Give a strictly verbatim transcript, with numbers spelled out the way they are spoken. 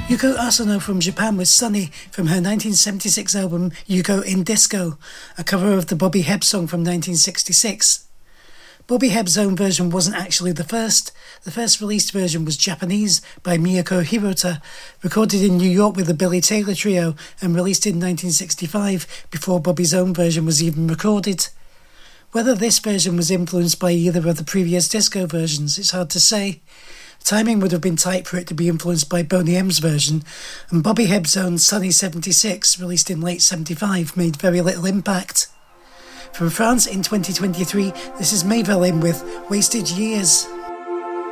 Yuko Asano from Japan with Sunny from her nineteen seventy-six album Yuko in Disco, a cover of the Bobby Hebb song from nineteen sixty-six. Bobby Hebb's own version wasn't actually the first. The first released version was Japanese by Miyako Hirota, recorded in New York with the Billy Taylor Trio and released in nineteen sixty-five before Bobby's own version was even recorded. Whether this version was influenced by either of the previous disco versions, it's hard to say. Timing would have been tight for it to be influenced by Boney M's version, and Bobby Hebb's own Sunny seventy-six, released in late seventy-five, made very little impact. From France in twenty twenty-three, this is Maybelline with Wasted Years.